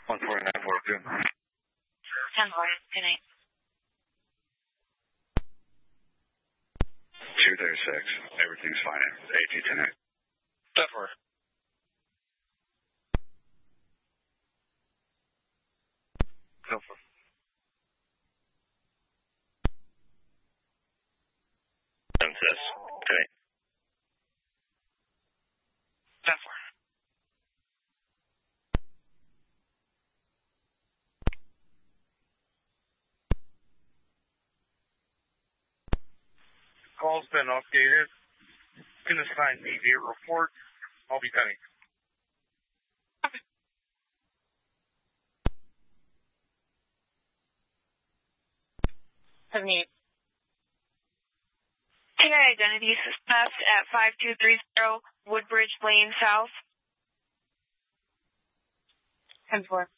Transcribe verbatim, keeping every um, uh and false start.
one four nine four two. ten four, good night. two thirty-six. Everything's fine. A T tonight. ten four. ten four. Princess. Okay. ten four. Call's been updated. Gonna sign immediate report. I'll be pending. seventy-eight. T I identity suspect at five two three zero Woodbridge Lane South. ten four.